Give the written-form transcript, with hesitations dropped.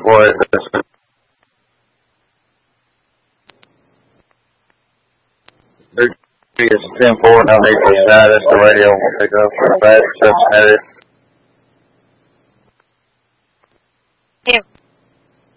What is this? It's 10-4, no need for status. The radio will pick up for fast reception area.